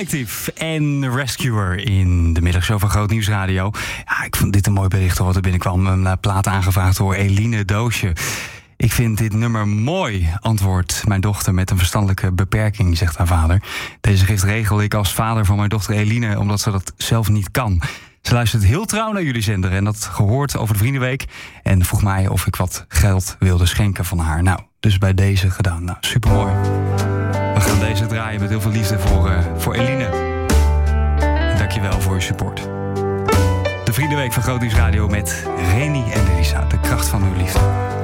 Collective en Rescuer in de middagshow van Groot Nieuws Radio. Ja, ik vond dit een mooi bericht wat er binnenkwam. Een plaat aangevraagd door Eline Doosje. Ik vind dit nummer mooi, antwoordt mijn dochter met een verstandelijke beperking, zegt haar vader. Deze gift regel ik als vader van mijn dochter Eline, omdat ze dat zelf niet kan. Ze luistert heel trouw naar jullie zender en dat gehoord over de Vriendenweek. En vroeg mij of ik wat geld wilde schenken van haar. Nou, dus bij deze gedaan. Nou, supermooi. We gaan deze draaien met heel veel liefde voor Eline. En dankjewel voor je support. De Vriendenweek van Groot Nieuws Radio met Reni en Elisa. De kracht van uw liefde.